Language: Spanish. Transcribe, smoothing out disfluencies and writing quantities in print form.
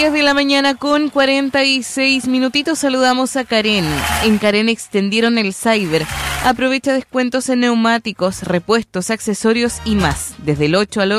10 de la mañana con 46 minutitos. Saludamos a Karen. En Karen extendieron el Cyber. Aprovecha descuentos en neumáticos, repuestos, accesorios y más. Desde el 8 al